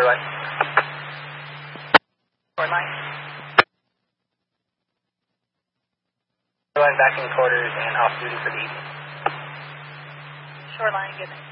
Shoreline. Shoreline. Shoreline back in quarters and off duty for the evening. Shoreline, good night.